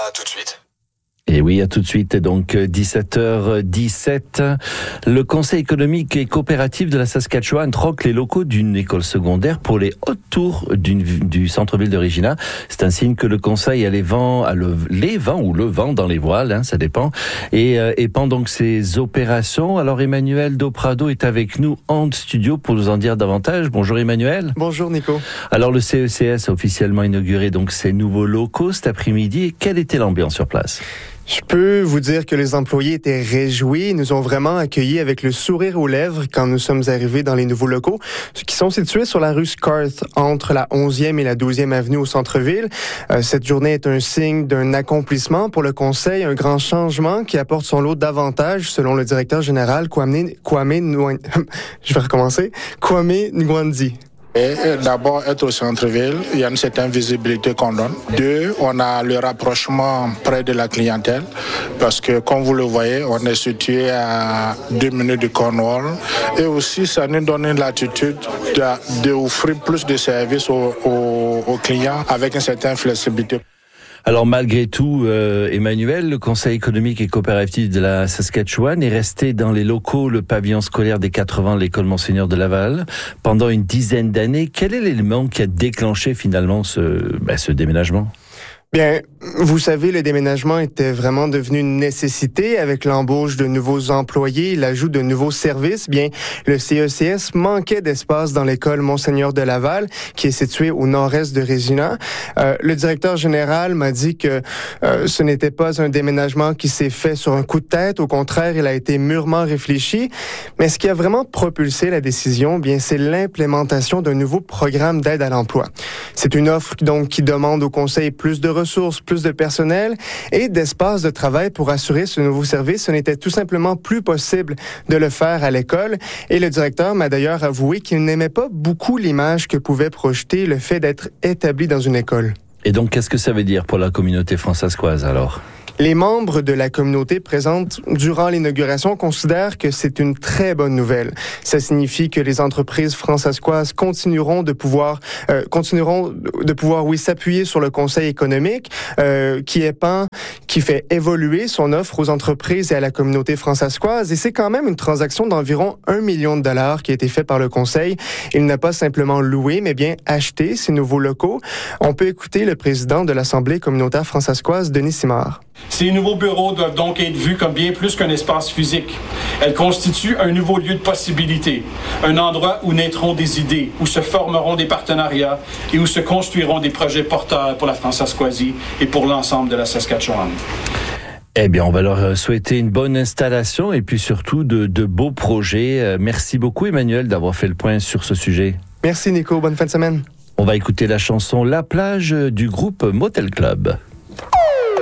tout de suite. Et oui, à tout de suite. Donc, 17h17. Le Conseil économique et coopératif de la Saskatchewan troque les locaux d'une école secondaire pour les hautes tours du centre-ville de Regina. C'est un signe que le Conseil a le vent dans les voiles, ça dépend. Et pendant donc ces opérations, alors Emmanuel Doprado est avec nous en studio pour nous en dire davantage. Bonjour Emmanuel. Bonjour Nico. Alors le CECS a officiellement inauguré donc ces nouveaux locaux cet après-midi. Quelle était l'ambiance sur place? Je peux vous dire que les employés étaient réjouis. Ils nous ont vraiment accueillis avec le sourire aux lèvres quand nous sommes arrivés dans les nouveaux locaux, qui sont situés sur la rue Scarth, entre la 11e et la 12e avenue au centre-ville. Cette journée est un signe d'un accomplissement pour le Conseil, un grand changement qui apporte son lot d'avantages, selon le directeur général Kwame Ngwandi. Et d'abord, être au centre-ville, il y a une certaine visibilité qu'on donne. 2, on a le rapprochement près de la clientèle, parce que, comme vous le voyez, on est situé à 2 minutes de Cornwall. Et aussi, ça nous donne une latitude d'offrir plus de services aux clients avec une certaine flexibilité. Alors malgré tout, Emmanuel, le Conseil économique et coopératif de la Saskatchewan est resté dans les locaux, le pavillon scolaire des 80 de l'école Monseigneur de Laval, pendant une dizaine d'années. Quel est l'élément qui a déclenché finalement ce déménagement? Bien, vous savez, le déménagement était vraiment devenu une nécessité avec l'embauche de nouveaux employés, l'ajout de nouveaux services. Bien, le CECS manquait d'espace dans l'école Monseigneur de Laval, qui est située au nord-est de Regina. Le directeur général m'a dit que ce n'était pas un déménagement qui s'est fait sur un coup de tête. Au contraire, il a été mûrement réfléchi. Mais ce qui a vraiment propulsé la décision, bien, c'est l'implémentation d'un nouveau programme d'aide à l'emploi. C'est une offre donc qui demande au Conseil plus de ressources, plus de personnel et d'espace de travail pour assurer ce nouveau service. Ce n'était tout simplement plus possible de le faire à l'école. Et le directeur m'a d'ailleurs avoué qu'il n'aimait pas beaucoup l'image que pouvait projeter le fait d'être établi dans une école. Et donc, qu'est-ce que ça veut dire pour la communauté fransaskoise alors? Les membres de la communauté présente durant l'inauguration considèrent que c'est une très bonne nouvelle. Ça signifie que les entreprises fransaskoises continueront de pouvoir s'appuyer sur le Conseil économique qui fait évoluer son offre aux entreprises et à la communauté fransaskoise. Et c'est quand même une transaction d'environ 1 million de dollars qui a été faite par le Conseil. Il n'a pas simplement loué, mais bien acheté ces nouveaux locaux. On peut écouter le président de l'Assemblée communautaire fransaskoise, Denis Simard. Ces nouveaux bureaux doivent donc être vus comme bien plus qu'un espace physique. Elles constituent un nouveau lieu de possibilités, un endroit où naîtront des idées, où se formeront des partenariats et où se construiront des projets porteurs pour la Fransaskoisie et pour l'ensemble de la Saskatchewan. Eh bien, on va leur souhaiter une bonne installation et puis surtout de beaux projets. Merci beaucoup Emmanuel d'avoir fait le point sur ce sujet. Merci Nico, bonne fin de semaine. On va écouter la chanson La plage du groupe Motel Club.